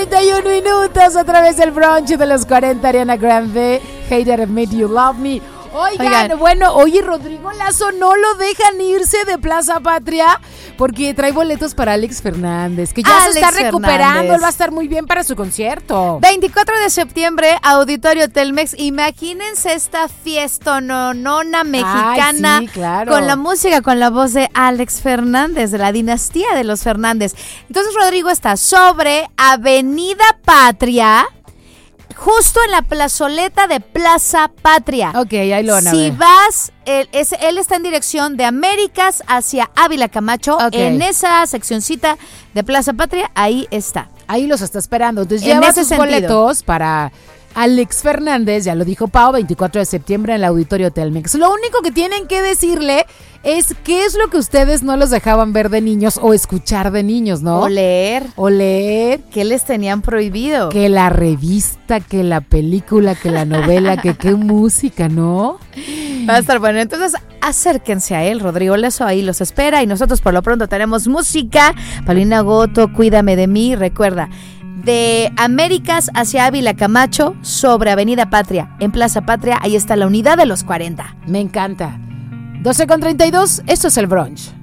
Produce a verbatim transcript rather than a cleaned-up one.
treinta y uno minutos a través del brunch de los cuarenta, Ariana Grande, Hey That I Made You Love Me. Oigan, Oigan, bueno, oye, Rodrigo Lazo no lo dejan irse de Plaza Patria porque trae boletos para Alex Fernández, que ya Alex se está recuperando, Fernández. Él va a estar muy bien para su concierto. veinticuatro de septiembre, Auditorio Telmex. Imagínense esta fiesta nonona mexicana. Ay, sí, claro. Con la música, con la voz de Alex Fernández, de la dinastía de los Fernández. Entonces, Rodrigo está sobre Avenida Patria, justo en la plazoleta de Plaza Patria. Ok, ahí lo van a si ver. Si vas, él, es, él está en dirección de Américas hacia Ávila Camacho. Okay. En esa seccioncita de Plaza Patria, ahí está. Ahí los está esperando. Entonces lleva sus boletos para Alex Fernández, ya lo dijo Pau, veinticuatro de septiembre en el Auditorio Telmex. Lo único que tienen que decirle es qué es lo que ustedes no los dejaban ver de niños o escuchar de niños, ¿no? O leer. O leer. ¿Qué les tenían prohibido? Que la revista, que la película, que la novela, que qué música, ¿no? Va a estar bueno. Entonces, acérquense a él. Rodrigo Lazo ahí los espera y nosotros por lo pronto tenemos música. Paulina Goto, Cuídame de mí. Recuerda, de Américas hacia Ávila Camacho, sobre Avenida Patria, en Plaza Patria, ahí está la unidad de los cuarenta. Me encanta. doce con treinta y dos, esto es el brunch.